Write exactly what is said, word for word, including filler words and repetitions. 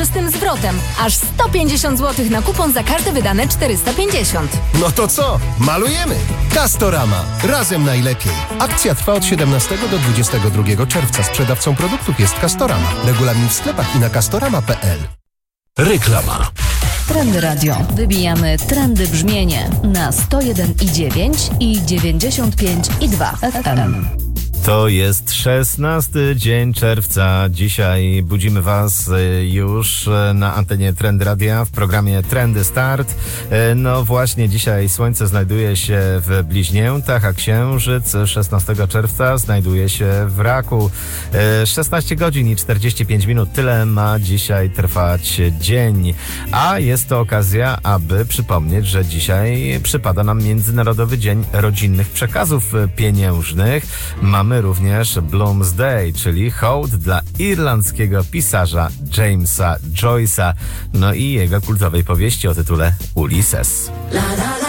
prostym zwrotem. Aż sto pięćdziesiąt złotych na kupon za każde wydane czterysta pięćdziesiąt. No to co? Malujemy! Castorama. Razem najlepiej. Akcja trwa od siedemnastego do dwudziestego drugiego czerwca. Sprzedawcą produktów jest Castorama. Regulamin w sklepach i na castorama kropka p l. Reklama. Trendy Radio. Wybijamy trendy brzmienie na sto jeden i dziewięć i dziewięćdziesiąt pięć i dwa F M. To jest szesnasty dzień czerwca. Dzisiaj budzimy Was już na antenie Trendy Radia w programie Trendy Start. No właśnie, dzisiaj słońce znajduje się w bliźniętach, a księżyc szesnastego czerwca znajduje się w raku. szesnaście godzin i czterdzieści pięć minut. Tyle ma dzisiaj trwać dzień. A jest to okazja, aby przypomnieć, że dzisiaj przypada nam Międzynarodowy Dzień Rodzinnych Przekazów Pieniężnych. Mamy również Bloomsday, czyli hołd dla irlandzkiego pisarza Jamesa Joyce'a, no i jego kultowej powieści o tytule Ulysses. La, la, la.